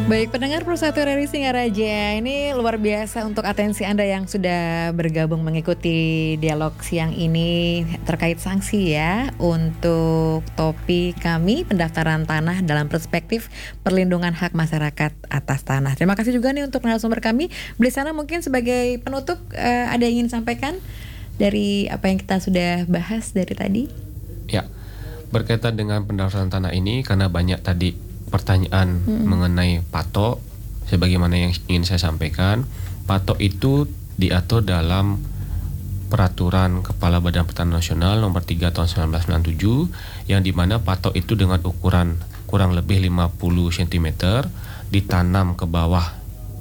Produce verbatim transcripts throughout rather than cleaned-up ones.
Baik, pendengar Persatu R R I Singaraja, ini luar biasa untuk atensi Anda yang sudah bergabung mengikuti dialog siang ini terkait sanksi ya untuk topik kami pendaftaran tanah dalam perspektif perlindungan hak masyarakat atas tanah. Terima kasih juga nih untuk narasumber kami. Belisana, mungkin sebagai penutup uh, ada yang ingin sampaikan dari apa yang kita sudah bahas dari tadi? Ya, berkaitan dengan pendaftaran tanah ini karena banyak tadi pertanyaan hmm. mengenai patok, sebagaimana yang ingin saya sampaikan, patok itu diatur dalam Peraturan Kepala Badan Pertanahan Nasional nomor tiga tahun seribu sembilan ratus sembilan puluh tujuh, yang dimana patok itu dengan ukuran kurang lebih lima puluh sentimeter ditanam ke bawah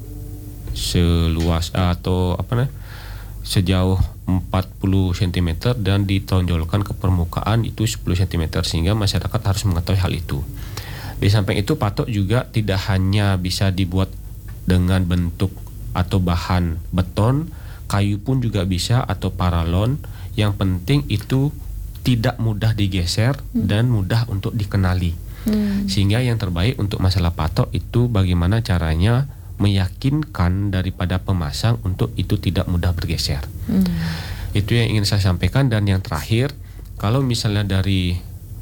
seluas atau apa nih sejauh empat puluh sentimeter dan ditonjolkan ke permukaan itu sepuluh sentimeter, sehingga masyarakat harus mengetahui hal itu. Di samping itu, patok juga tidak hanya bisa dibuat dengan bentuk atau bahan beton, kayu pun juga bisa, atau paralon. Yang penting itu tidak mudah digeser hmm. dan mudah untuk dikenali. Hmm. Sehingga yang terbaik untuk masalah patok itu bagaimana caranya meyakinkan daripada pemasang untuk itu tidak mudah bergeser. Hmm. Itu yang ingin saya sampaikan. Dan yang terakhir, kalau misalnya dari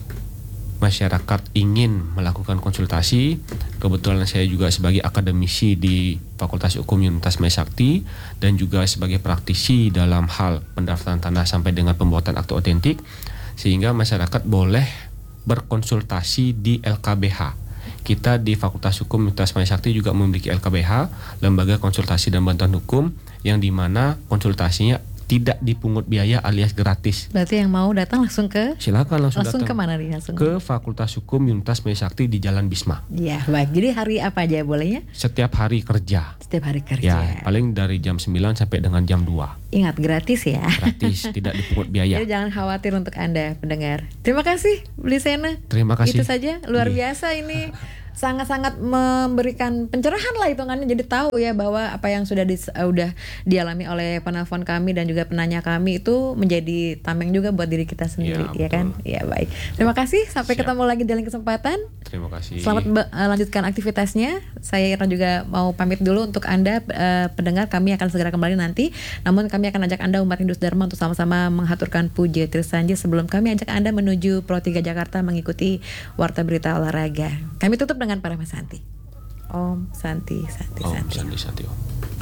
masyarakat ingin melakukan konsultasi, kebetulan saya juga sebagai akademisi di Fakultas Hukum Universitas Maisakti dan juga sebagai praktisi dalam hal pendaftaran tanah sampai dengan pembuatan akte otentik, sehingga masyarakat boleh berkonsultasi di L K B H. Kita di Fakultas Hukum Universitas Maisakti juga memiliki L K B H, Lembaga Konsultasi dan Bantuan Hukum, yang dimana konsultasinya tidak dipungut biaya alias gratis. Berarti yang mau datang langsung ke? Silakan langsung, langsung datang. Ke mana nih? Langsung ke Fakultas Hukum Universitas Maisakti di Jalan Bisma. Ya, baik. Jadi hari apa aja bolehnya? Setiap hari kerja. Setiap hari kerja. Ya, paling dari jam sembilan sampai dengan jam dua. Ingat, gratis ya. Gratis, tidak dipungut biaya. Jadi jangan khawatir untuk Anda pendengar. Terima kasih, Belisana. Terima kasih. Itu saja, luar yeah. biasa ini. Sangat-sangat memberikan pencerahan lah hitungannya, jadi tahu ya bahwa apa yang sudah di, uh, udah dialami oleh penelpon kami dan juga penanya kami itu menjadi tameng juga buat diri kita sendiri, ya, ya kan? Ya baik. Terima kasih. Sampai Siap. ketemu lagi di lain kesempatan. Terima kasih. Selamat be- uh, lanjutkan aktivitasnya. Saya Irna juga mau pamit dulu untuk Anda uh, pendengar. Kami akan segera kembali nanti. Namun kami akan ajak Anda umat Hindus Dharma untuk sama-sama menghaturkan puja Trisanji sebelum kami ajak Anda menuju Pro tiga Jakarta mengikuti Warta Berita Olahraga. Kami tutup dengan para Santi. Om Santi Santi Om Santi. Santi Santi Om.